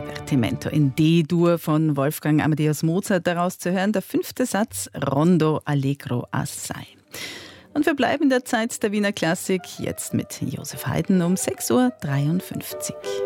Divertimento in D-Dur von Wolfgang Amadeus Mozart daraus zu hören. Der 5. Satz, Rondo Allegro assai. Und wir bleiben in der Zeit der Wiener Klassik, jetzt mit Joseph Haydn um 6:53 Uhr.